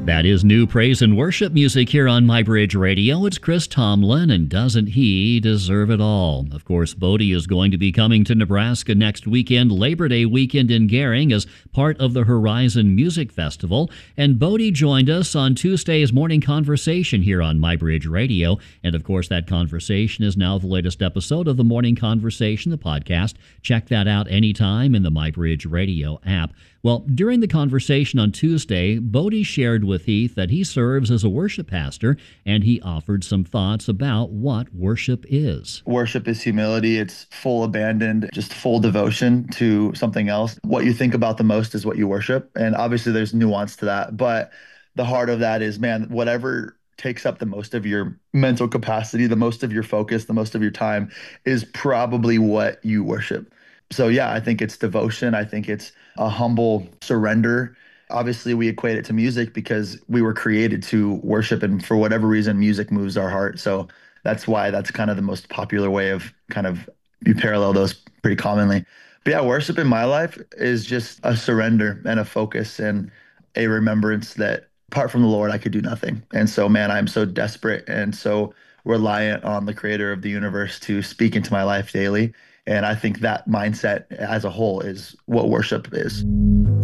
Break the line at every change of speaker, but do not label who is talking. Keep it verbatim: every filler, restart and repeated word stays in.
That is new praise and worship music here on MyBridge Radio. It's Chris Tomlin, and doesn't he deserve it all? Of course, Bodie is going to be coming to Nebraska next weekend, Labor Day weekend in Gering, as part of the Horizon Music Festival. And Bodie joined us on Tuesday's morning conversation here on MyBridge Radio. And of course, that conversation is now the latest episode of the Morning Conversation, the podcast. Check that out anytime in the MyBridge Radio app. Well, during the conversation on Tuesday, Bodie shared with Heath that he serves as a worship pastor, and he offered some thoughts about what worship is.
Worship is humility. It's full abandon, just full devotion to something else. What you think about the most is what you worship. And obviously there's nuance to that, but the heart of that is, man, whatever takes up the most of your mental capacity, the most of your focus, the most of your time is probably what you worship. So yeah, I think it's devotion. I think it's a humble surrender. Obviously, we equate it to music because we were created to worship, and for whatever reason, music moves our heart. So that's why that's kind of the most popular way of kind of, you parallel those pretty commonly. But yeah, worship in my life is just a surrender and a focus and a remembrance that apart from the Lord, I could do nothing. And so, man, I'm so desperate and so reliant on the creator of the universe to speak into my life daily. And I think that mindset as a whole is what worship is.